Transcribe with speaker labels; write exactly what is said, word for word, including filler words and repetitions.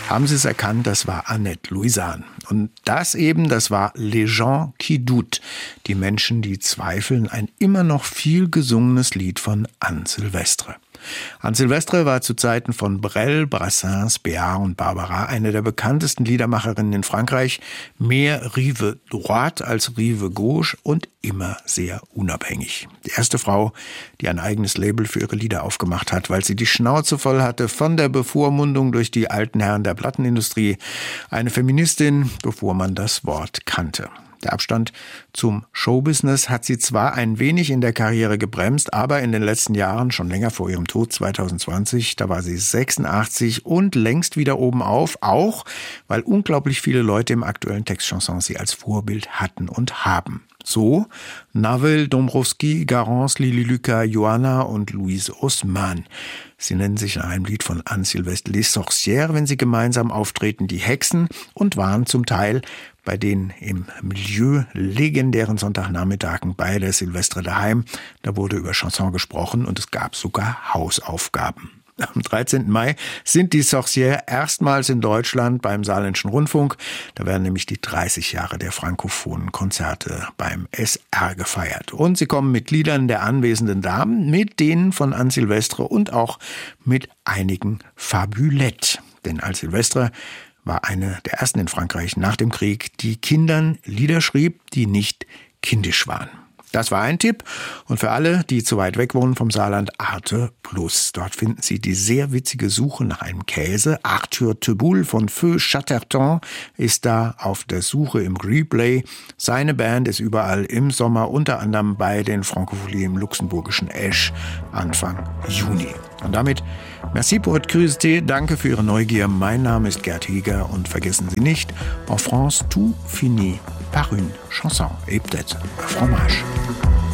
Speaker 1: Haben Sie es erkannt? Das war Annette Louisan. Und das eben, das war Les gens qui doutent. Die Menschen, die zweifeln. Ein immer noch viel gesungenes Lied von Anne Sylvestre. Anne Sylvestre war zu Zeiten von Brel, Brassens, Béard und Barbara eine der bekanntesten Liedermacherinnen in Frankreich. Mehr Rive droite als Rive gauche und immer sehr unabhängig. Die erste Frau, die ein eigenes Label für ihre Lieder aufgemacht hat, weil sie die Schnauze voll hatte von der Bevormundung durch die alten Herren der Plattenindustrie. Eine Feministin, bevor man das Wort kannte. Der Abstand zum Showbusiness hat sie zwar ein wenig in der Karriere gebremst, aber in den letzten Jahren, schon länger vor ihrem Tod zwanzig zwanzig, da war sie sechsundachtzig und längst wieder oben auf, auch weil unglaublich viele Leute im aktuellen Textchanson sie als Vorbild hatten und haben. So Navel, Dombrowski, Garance, Lili Lucas, Johanna und Louise Haussmann. Sie nennen sich in einem Lied von Anne Sylvestre Les Sorcières, wenn sie gemeinsam auftreten, die Hexen, und waren zum Teil bei den im Milieu legendären Sonntagnachmittagen bei der Sylvestre daheim. Da wurde über Chanson gesprochen und es gab sogar Hausaufgaben. Am dreizehnten Mai sind die Sorcières erstmals in Deutschland beim Saarländischen Rundfunk. Da werden nämlich die dreißig Jahre der frankophonen Konzerte beim S R gefeiert. Und sie kommen mit Liedern der anwesenden Damen, mit denen von Anne Sylvestre und auch mit einigen Fabulettes. Denn Anne Sylvestre war eine der ersten in Frankreich nach dem Krieg, die Kindern Lieder schrieb, die nicht kindisch waren. Das war ein Tipp. Und für alle, die zu weit weg wohnen vom Saarland, Arte Plus. Dort finden Sie die sehr witzige Suche nach einem Käse. Arthur Teboul von Feu Chatterton ist da auf der Suche im Replay. Seine Band ist überall im Sommer, unter anderem bei den Francopholies im luxemburgischen Esch Anfang Juni. Und damit, merci pour votre curiosité, danke für Ihre Neugier. Mein Name ist Gerd Heger und vergessen Sie nicht, en France, tout finit par une chanson et peut-être un fromage.